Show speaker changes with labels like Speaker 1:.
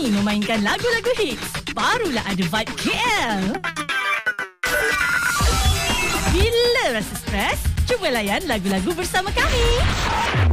Speaker 1: Kami memainkan lagu-lagu hits. Barulah ada vibe KL. Bila rasa stres, cuba layan lagu-lagu bersama kami.